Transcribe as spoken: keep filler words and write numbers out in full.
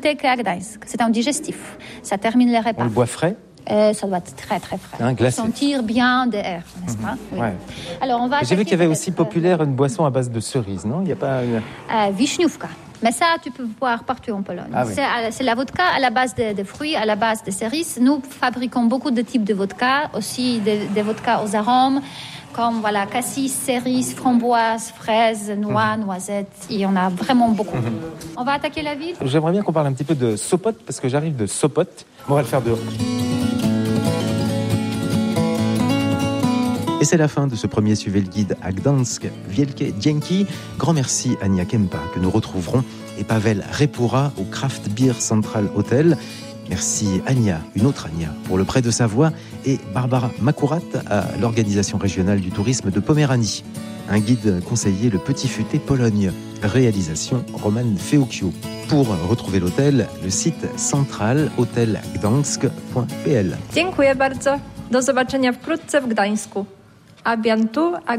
goûter qu'à Gdańsk. C'est un digestif. Ça termine les repas. On le boit frais? Euh, ça doit être très très frais. Hein, glacé. Sentir bien de l'air, n'est-ce pas? Oui. Ouais. Alors on va. J'ai vu qu'il y avait aussi peut-être, populaire une boisson à base de cerises, non? Il n'y a pas une... euh, Wiśniówka. Mais ça, tu peux boire partout en Pologne. Ah oui. c'est, c'est la vodka à la base de, de fruits, à la base de cerises. Nous fabriquons beaucoup de types de vodka, aussi des de vodkas aux arômes, comme voilà, cassis, cerises, framboises, fraises, noix, mmh. noisettes. Il y en a vraiment beaucoup. Mmh. On va attaquer la ville. J'aimerais bien qu'on parle un petit peu de Sopot, parce que j'arrive de Sopot. On va le faire dehors. Et c'est la fin de ce premier Suivez le guide à Gdańsk. Wielkie dzięki. Grand merci à Ania Kempa, que nous retrouverons, et Pavel Repura au Craft Beer Central Hotel. Merci Ania, une autre Ania, pour le prêt de sa voix, et Barbara Makurat à l'organisation régionale du tourisme de Poméranie. Un guide conseillé, le Petit Futé Pologne. Réalisation Roman Feokio. Pour retrouver l'hôtel, le site central hotel gdańsk point p l. Dziękuję bardzo. Do zobaczenia wkrótce w Gdańsku. A bientôt à